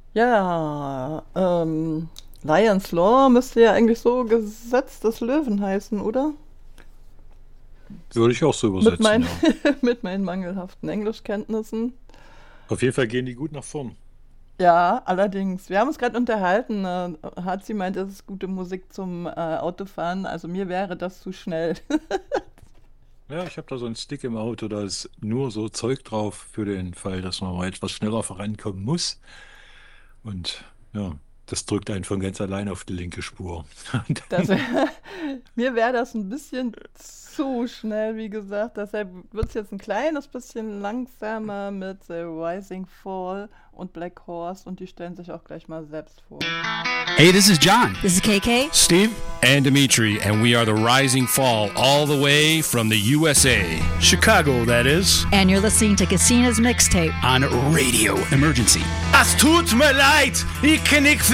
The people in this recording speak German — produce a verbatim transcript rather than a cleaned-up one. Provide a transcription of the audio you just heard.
Ja, ähm, Lions Law müsste ja eigentlich so Gesetz des Löwen heißen, oder? Würde ich auch so Mit übersetzen, meinen, ja. mit meinen mangelhaften Englischkenntnissen. Auf jeden Fall gehen die gut nach vorn. Ja, allerdings. Wir haben uns gerade unterhalten. Äh, Hazi meint, es ist gute Musik zum äh, Autofahren. Also mir wäre das zu schnell. Ja, ich habe da so einen Stick im Auto, da ist nur so Zeug drauf für den Fall, dass man mal etwas schneller vorankommen muss. Und ja, das drückt einen von ganz allein auf die linke Spur. Und Das wär, mir wäre das ein bisschen zu schnell, wie gesagt. Deshalb wird es jetzt ein kleines bisschen langsamer mit The Rising Fall und Black Horse und die stellen sich auch gleich mal selbst vor. Hey, this is John. This is K K. Steve. And Dimitri, and we are the Rising Fall, all the way from the U S A. Chicago, that is. And you're listening to Casina's Mixtape On Radio Emergency. Es tut mir leid, ich kann nicht